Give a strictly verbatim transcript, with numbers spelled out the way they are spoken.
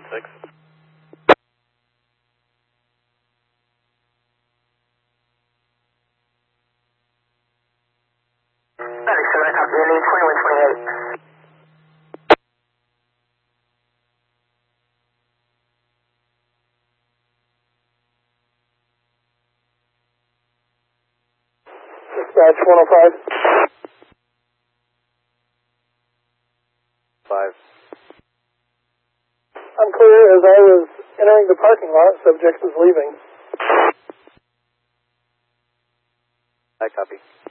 six. ninety-seven, copy, ending twenty-one twenty-eight. Dispatch one oh five. Five. I'm clear. As I was entering the parking lot, subject was leaving. I copy.